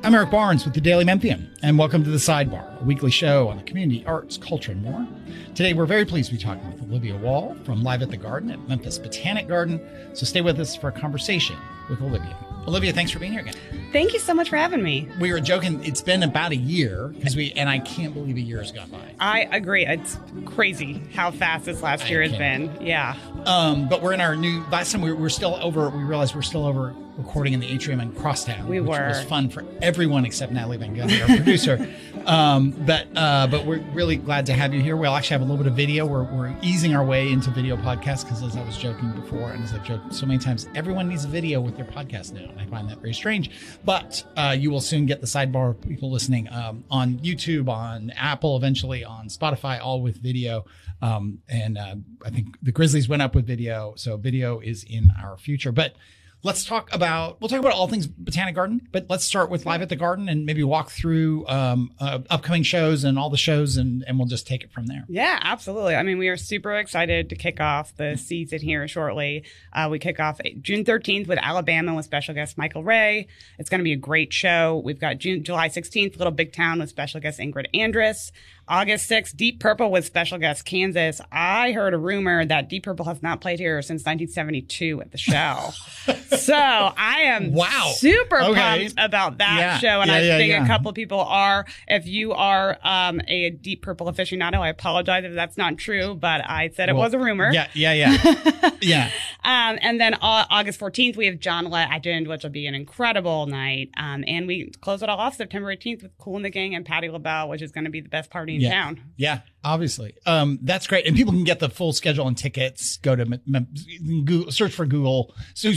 I'm Eric Barnes with the Daily Memphian, and welcome to The Sidebar, a weekly show on the community, arts, culture, and more. Today, we're very pleased to be talking with Olivia Wall from Live at the Garden at Memphis Botanic Garden. So stay with us for a conversation with Olivia. Olivia, thanks for being here again. Thank you so much for having me. We were joking, it's been about a year, and I can't believe a year has gone by. I agree. It's crazy how fast this last year has been. Yeah. But we're in our new, last time we realized we're still over recording in the atrium in Crosstown. Which was fun for everyone except Natalie Van Gundy, our producer. But we're really glad to have you here. We'll actually have a little bit of video. We're easing our way into video podcasts because, as I was joking before, and as I've joked so many times, everyone needs a video with their podcast now. And I find that very strange. But you will soon get the Sidebar people listening on YouTube, on Apple, eventually on Spotify, all with video. I think the Grizzlies went up with video, so video is in our future. But we'll talk about all things Botanic Garden, but let's start with Live at the Garden and maybe walk through upcoming shows and all the shows, and we'll just take it from there. Yeah, absolutely. I mean, we are super excited to kick off the season here shortly. We kick off June 13th with Alabama with special guest Michael Ray. It's going to be a great show. We've got July 16th, Little Big Town with special guest Ingrid Andress. August 6th, Deep Purple with special guest Kansas. I heard a rumor that Deep Purple has not played here since 1972 at the show. So I am super pumped about that show. And I think a couple of people are. If you are a Deep Purple aficionado, I apologize if that's not true, but I said it was a rumor. Yeah. And then August 14th, we have John Legend, which will be an incredible night. And we close it all off September 18th with Kool and the Gang and Patti LaBelle, which is going to be the best party in town. Yeah, obviously. That's great. And people can get the full schedule and tickets. Go to Google, search for Google.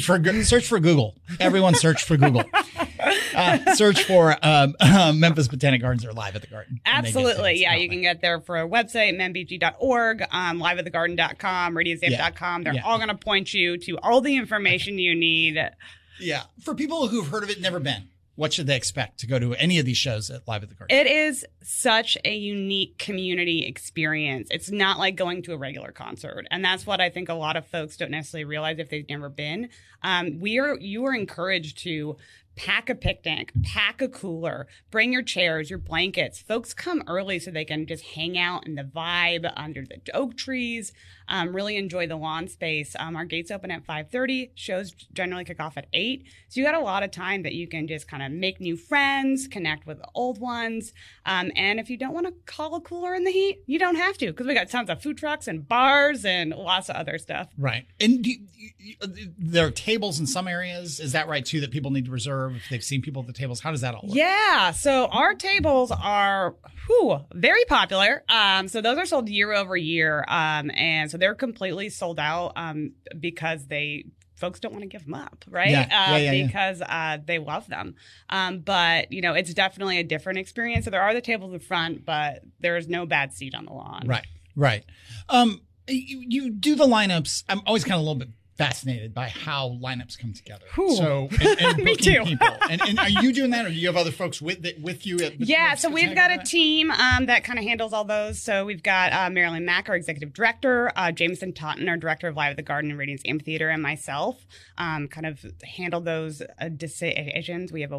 Everyone search for Google. Search for Memphis Botanic Gardens or Live at the Garden. Absolutely. Yeah, you can get there for a website, membg.org, liveatthegarden.com, radioscape.com. They're all going to point you to all the information you need. Yeah. For people who've heard of it, never been, what should they expect to go to any of these shows at Live at the Garden? It is such a unique community experience. It's not like going to a regular concert. And that's what I think a lot of folks don't necessarily realize if they've never been. You are encouraged to pack a picnic, pack a cooler, bring your chairs, your blankets. Folks come early so they can just hang out in the vibe under the oak trees, really enjoy the lawn space. Our gates open at 5:30. Shows generally kick off at 8. So you got a lot of time that you can just kind of make new friends, connect with the old ones. And if you don't want to call a cooler in the heat, you don't have to, because we got tons of food trucks and bars and lots of other stuff. Right. And there are tables in some areas. Is that right, too, that people need to reserve if they've seen people at the tables? How does that all work? Yeah. So our tables are very popular. So those are sold year over year. And so they're completely sold out because folks don't want to give them up, right? Because they love them. But, it's definitely a different experience. So there are the tables in front, but there's no bad seat on the lawn. Right. You do the lineups. I'm always kind of a little bit fascinated by how lineups come together. So, and me too. People. And are you doing that, or do you have other folks with you? So we've got a team that kind of handles all those. So we've got Marilyn Mack, our executive director, Jameson Totten, our director of Live at the Garden and Radiance Amphitheater, and myself kind of handle those decisions. We have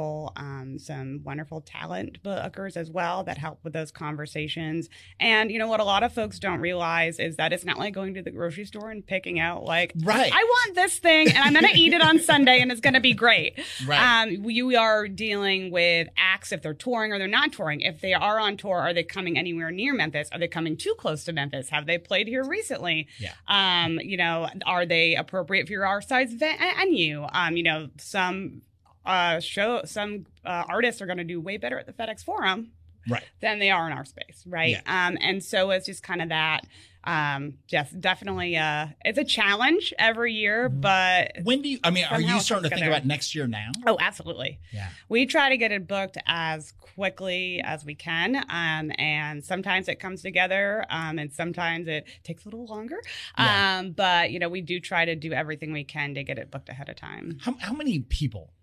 some wonderful talent bookers as well that help with those conversations. And what a lot of folks don't realize is that it's not like going to the grocery store and picking out I want this thing and I'm going to eat it on Sunday and it's going to be great. Right. You are dealing with acts if they're touring or they're not touring. If they are on tour, are they coming anywhere near Memphis? Are they coming too close to Memphis? Have they played here recently? Yeah. Are they appropriate for our size venue? Some artists are going to do way better at the FedEx Forum than they are in our space, right? Yeah. And so it's just kind of that. Definitely, it's a challenge every year, but when are you starting to think about next year now? Oh, absolutely. Yeah. We try to get it booked as quickly as we can. And sometimes it comes together, and sometimes it takes a little longer. Yeah. But we do try to do everything we can to get it booked ahead of time. How many people,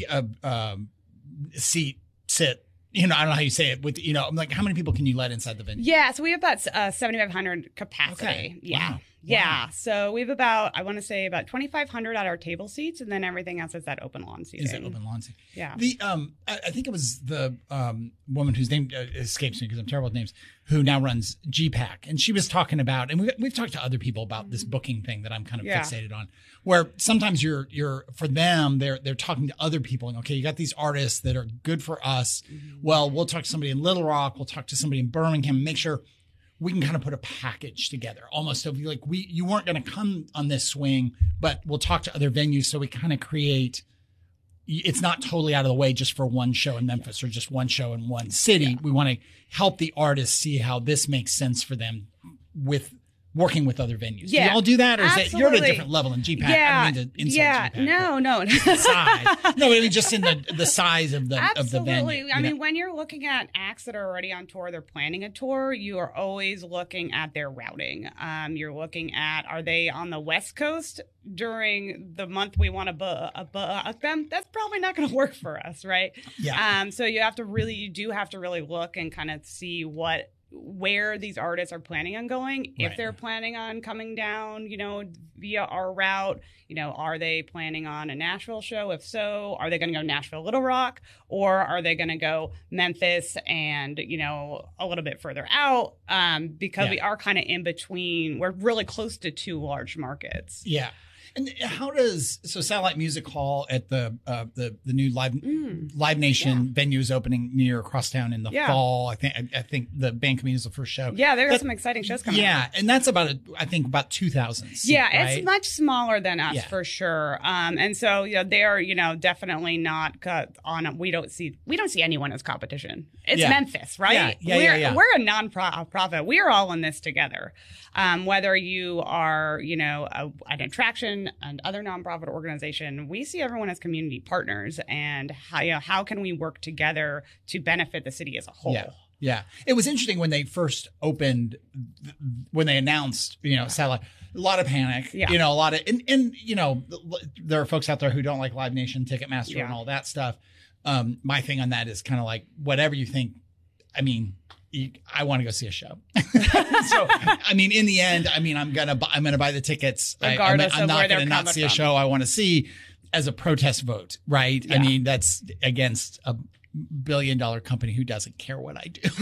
sit, I don't know how you say it how many people can you let inside the venue? Yeah. So we have about 7,500 capacity. Okay. Yeah. Wow. Yeah. Wow. So we have about 2,500 at our table seats, and then everything else is that open lawn seating. Is it open lawn seating? Yeah. I think it was the woman whose name escapes me because I'm terrible with names, who now runs GPAC, and she was talking about, and we've talked to other people about this booking thing that I'm kind of fixated on, where sometimes you're for them they're talking to other people and okay, you got these artists that are good for us. Well, we'll talk to somebody in Little Rock, we'll talk to somebody in Birmingham, and make sure we can kind of put a package together, almost of like you weren't going to come on this swing, but we'll talk to other venues so we kind of create. It's not totally out of the way just for one show in Memphis or just one show in one city. Yeah. We want to help the artists see how this makes sense for them with working with other venues. Yeah. Do y'all do that? Or is it, you're at a different level in GPAC? Yeah. I don't mean to insult GPAC. No. The size. No, I mean just in the size of the venue. Absolutely. I mean, when you're looking at acts that are already on tour, they're planning a tour, you are always looking at their routing. You're looking at, are they on the West Coast during the month we want to book them? That's probably not going to work for us, right? Yeah. So you do have to really look and kind of see where these artists are planning on going. If they're planning on coming down, via our route, are they planning on a Nashville show? If so, are they going to go Nashville, Little Rock, or are they going to go Memphis and, a little bit further out? Because we are kind of in between. We're really close to two large markets. Yeah. And how does Satellite Music Hall at the new Live Nation venue is opening near Crosstown in the fall. I think the band community is the first show. Yeah, there are some exciting shows coming. Yeah, and that's about 2,000 seats. Yeah, right? It's much smaller than us for sure. And so they are definitely not cut on. We don't see anyone as competition. It's Memphis, right? Yeah. We're a non-profit. We are all in this together. Whether you are an attraction and other nonprofit organization, we see everyone as community partners, and how can we work together to benefit the city as a whole? Yeah. It was interesting when they first opened, when they announced, Satellite, a lot of panic, a lot of, and there are folks out there who don't like Live Nation, Ticketmaster and all that stuff. My thing on that is kind of like, whatever you think, I mean, I want to go see a show. So, I mean, in the end, I'm gonna buy the tickets. Regardless I'm not going to not see a show I want to see as a protest vote, right? Yeah. I mean, that's against a billion-dollar company who doesn't care what I do.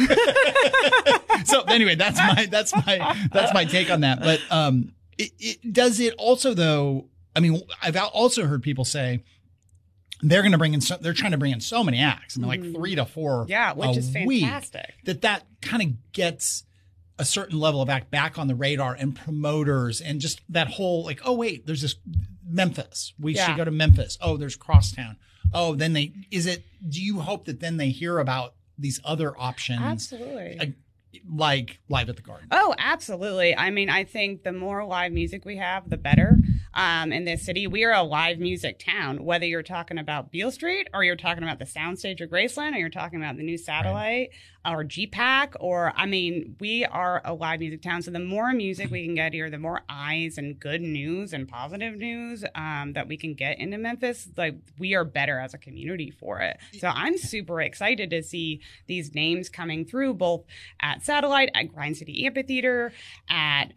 So anyway, that's my take on that. But does it also though? I mean, I've also heard people say they're going to bring in. They're trying to bring in so many acts. I mean, like 3 to 4. Yeah, which is fantastic. That kind of gets a certain level of act back on the radar and promoters and just that whole like, oh wait, there's this Memphis. We should go to Memphis. Oh, there's Crosstown. Oh, then do you hope that then they hear about these other options? Absolutely. Like Live at the Garden. Oh, absolutely. I mean, I think the more live music we have, the better. In this city, we are a live music town, whether you're talking about Beale Street or you're talking about the Soundstage of Graceland or you're talking about the new Satellite or GPAC, we are a live music town. So the more music we can get here, the more eyes and good news and positive news that we can get into Memphis, like we are better as a community for it. So I'm super excited to see these names coming through both at Satellite, at Grind City Amphitheater, at,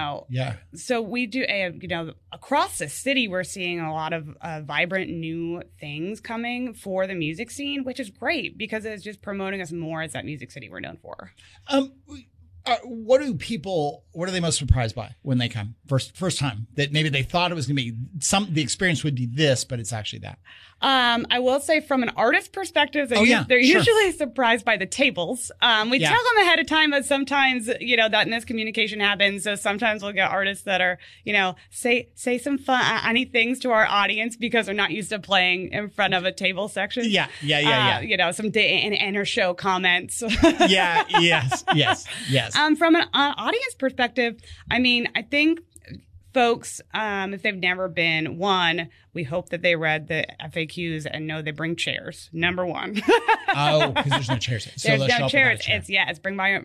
So we do, across the city, we're seeing a lot of vibrant new things coming for the music scene, which is great because it's just promoting us more as that music city we're known for. What are they most surprised by when they come first time that maybe they thought it was going to be the experience would be this, but it's actually that? I will say from an artist perspective, they're usually surprised by the tables. We tell them ahead of time, but sometimes, that miscommunication happens. So sometimes we'll get artists that are, say some funny things to our audience because they're not used to playing in front of a table section. Yeah. Some inner show comments. Yes. From an audience perspective, I think folks, if they've never been, We hope that they read the FAQs and know they bring chairs. Number one. Oh, because there's no chairs. So there's no chairs. It's bring my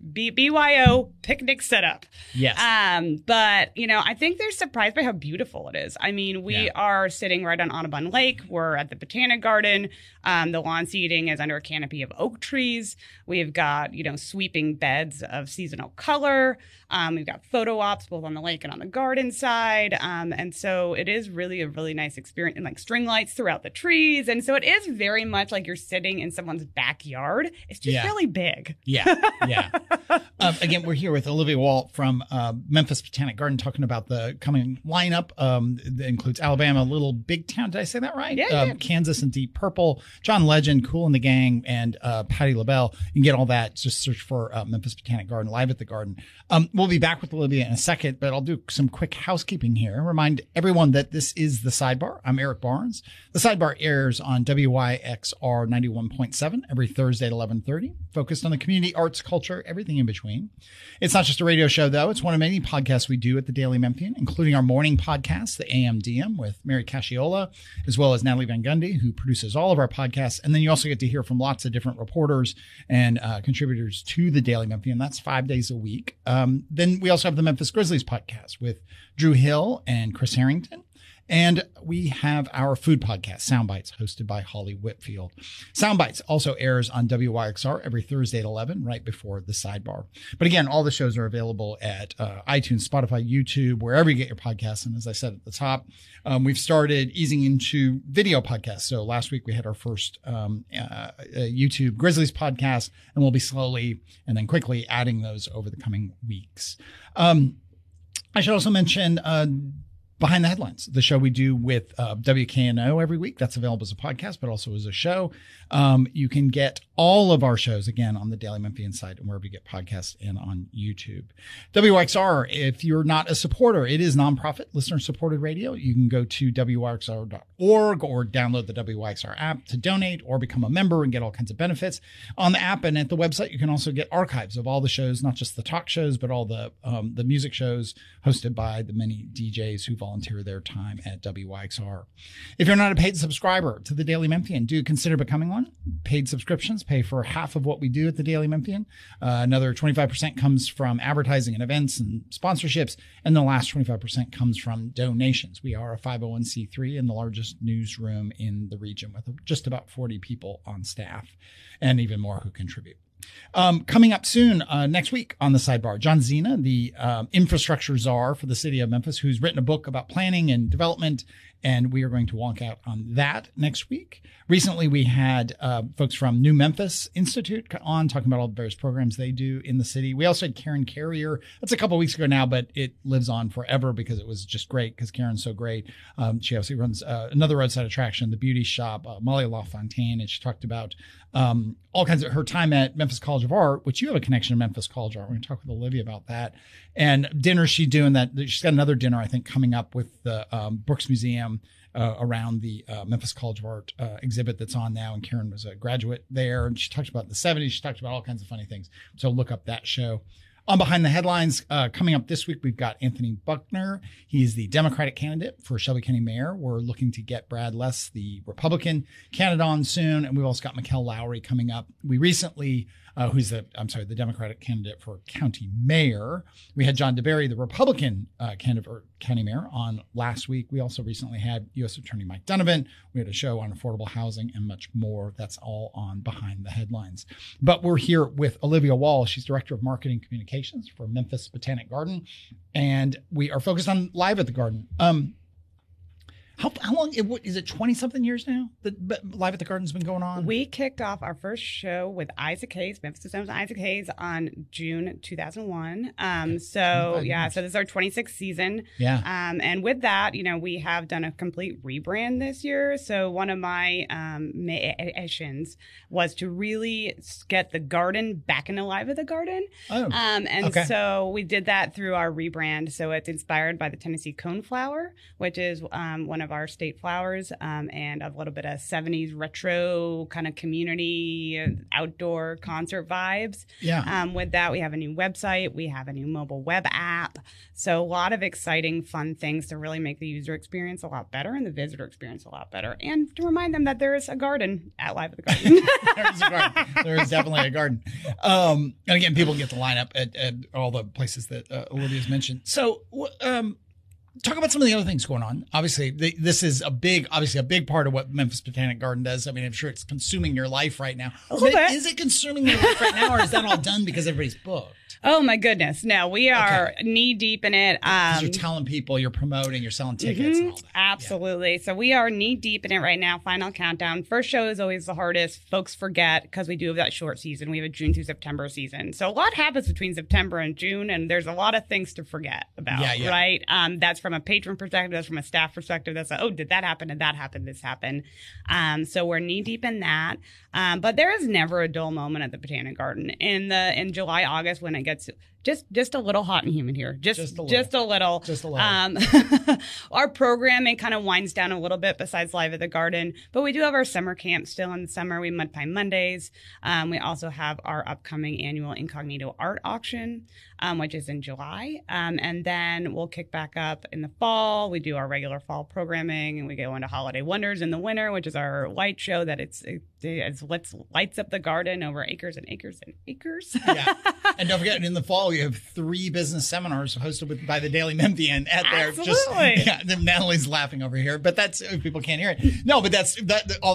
BYO picnic setup. Yes. But I think they're surprised by how beautiful it is. I mean, we are sitting right on Audubon Lake. We're at the Botanic Garden. The lawn seating is under a canopy of oak trees. We've got sweeping beds of seasonal color. We've got photo ops both on the lake and on the garden side. And so it is really a really nice experience, and like string lights throughout the trees. And so it is very much like you're sitting in someone's backyard. It's just really big. Yeah. Again, we're here with Olivia Wall from Memphis Botanic Garden talking about the coming lineup that includes Alabama, Little Big Town. Did I say that right? Yeah. Kansas and Deep Purple, John Legend, Kool and the Gang, and Patti LaBelle. You can get all that. Just search for Memphis Botanic Garden, live at the garden. We'll be back with Olivia in a second, but I'll do some quick housekeeping here. Remind everyone that this is The Sidebar. I'm Eric Barnes. The Sidebar airs on WYXR 91.7 every Thursday at 11:30, focused on the community, arts, culture, everything in between. It's not just a radio show, though. It's one of many podcasts we do at the Daily Memphian, including our morning podcast, the AM/DM, with Mary Casciola, as well as Natalie Van Gundy, who produces all of our podcasts. And then you also get to hear from lots of different reporters and contributors to the Daily Memphian. That's 5 days a week. Then we also have the Memphis Grizzlies podcast with Drew Hill and Chris Harrington. And we have our food podcast, Soundbites, hosted by Holly Whitfield. Soundbites also airs on WYXR every Thursday at 11, right before The Sidebar. But again, all the shows are available at iTunes, Spotify, YouTube, wherever you get your podcasts. And as I said at the top, we've started easing into video podcasts. So last week we had our first YouTube Grizzlies podcast, and we'll be slowly and then quickly adding those over the coming weeks. I should also mention Behind the Headlines, the show we do with WKNO every week. That's available as a podcast, but also as a show. You can get all of our shows, again, on the Daily Memphian site and wherever you get podcasts and on YouTube. WYXR, if you're not a supporter, it is nonprofit, listener-supported radio. You can go to WYXR.org or download the WYXR app to donate or become a member and get all kinds of benefits. On the app and at the website, you can also get archives of all the shows, not just the talk shows, but all the music shows hosted by the many DJs who volunteer their time at WYXR. If you're not a paid subscriber to the Daily Memphian, do consider becoming one. Paid subscriptions pay for half of what we do at the Daily Memphian. Another 25% comes from advertising and events and sponsorships, and the last 25% comes from donations. We are a 501c3 and the largest newsroom in the region with just about 40 people on staff and even more who contribute. Coming up soon, next week on The Sidebar, John Zena, the infrastructure czar for the city of Memphis, who's written a book about planning and development, and we are going to walk out on that next week. Recently, we had folks from New Memphis Institute on talking about all the various programs they do in the city. We also had Karen Carrier. That's a couple of weeks ago now, but it lives on forever because it was just great because Karen's so great. She obviously runs another roadside attraction, the Beauty Shop, Molly LaFontaine, and she talked about all kinds of her time at Memphis College of Art, which you have a connection to Memphis College of Art. We're going to talk with Olivia about that. And dinner she's doing that. She's got another dinner, I think, coming up with the Brooks Museum around the Memphis College of Art exhibit that's on now. And Karen was a graduate there. And she talked about the 70s. She talked about all kinds of funny things. So look up that show. On Behind the Headlines, coming up this week, we've got Anthony Buckner. He's the Democratic candidate for Shelby County Mayor. We're looking to get Brad Less, the Republican candidate, on soon. And we've also got Mikkel Lowry coming up. We recently, who's the Democratic candidate for County Mayor. We had John DeBerry, the Republican candidate for County Mayor, on last week. We also recently had U.S. Attorney Mike Donovan. We had a show on affordable housing and much more. That's all on Behind the Headlines. But we're here with Olivia Wall. She's Director of Marketing Communications for Memphis Botanic Garden. And we are focused on Live at the Garden. How long is it? 20-something years now that Live at the Garden's been going on? We kicked off our first show with Isaac Hayes, Memphis Times Isaac Hayes, on June 2001. So this is our 26th season. Yeah. And with that, we have done a complete rebrand this year. So one of my missions was to really get the garden back into Live at the Garden. So we did that through our rebrand. So it's inspired by the Tennessee coneflower, which is one of of our state flowers and a little bit of 70s retro kind of community outdoor concert vibes. Yeah. With that, we have a new website. We have a new mobile web app. So a lot of exciting, fun things to really make the user experience a lot better and the visitor experience a lot better. And to remind them that there is a garden at Live at the Garden. There is a garden. There is definitely a garden. And again, people get to line up at all the places that Olivia's mentioned. So talk about some of the other things going on. Obviously, this is a big part of what Memphis Botanic Garden does. I mean, I'm sure it's consuming your life right now. Is it consuming your life right now, or is that all done because everybody's booked? Oh, my goodness. No, we are knee deep in it. Because you're telling people, you're promoting, you're selling tickets and all that. Absolutely. Yeah. So we are knee deep in it right now. Final countdown. First show is always the hardest. Folks forget because we do have that short season. We have a June through September season. So a lot happens between September and June, and there's a lot of things to forget about, right? That's from a patron perspective. That's from a staff perspective. That's like, oh, did that happen? Did that happen? This happened. So we're knee deep in that. But there is never a dull moment at the Botanic Garden. In July, August, when it gets just a little hot and humid here. Just a little. Our programming kind of winds down a little bit besides Live at the Garden, but we do have our summer camp still in the summer. We Mud Pie Mondays. We also have our upcoming annual Incognito Art Auction, which is in July. And then we'll kick back up in the fall. We do our regular fall programming, and we go into Holiday Wonders in the winter, which is our light show that lights up the garden over acres and acres and acres. Yeah. And don't forget, in the fall, we have 3 business seminars hosted by the Daily Memphian at there. Absolutely. Natalie's laughing over here, but that's, people can't hear it. No, but that's all